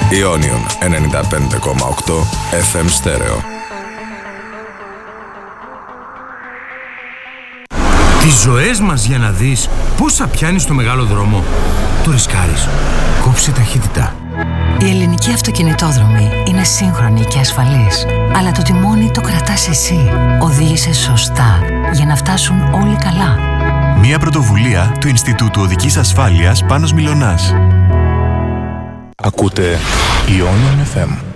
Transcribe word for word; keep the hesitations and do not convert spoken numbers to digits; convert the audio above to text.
Ionion ενενήντα πέντε κόμμα οκτώ εφ εμ στέρεο. Τις ζωές μας για να δεις πόσα πιάνεις στο μεγάλο δρόμο. Το ρισκάρεις. Κόψε ταχύτητα. Η ελληνική αυτοκινητόδρομη είναι σύγχρονη και ασφαλής. Αλλά το τιμόνι το κρατάς εσύ. Οδήγησε σωστά για να φτάσουν όλοι καλά. Μια πρωτοβουλία του Ινστιτούτου Οδικής Ασφάλειας Πάνος Μιλωνάς. Ακούτε Ionion εφ εμ.